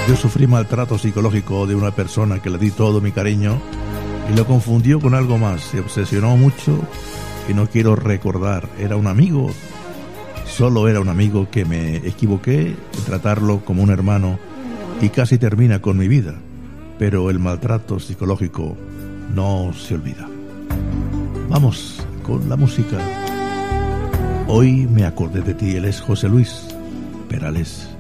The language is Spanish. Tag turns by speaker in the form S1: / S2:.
S1: Yo sufrí maltrato psicológico de una persona que le di todo mi cariño y lo confundió con algo más. Se obsesionó mucho y no quiero recordar. Era un amigo, solo era un amigo que me equivoqué en tratarlo como un hermano y casi termina con mi vida. Pero el maltrato psicológico no se olvida. Vamos con la música. Hoy me acordé de ti. Él es José Luis Perales.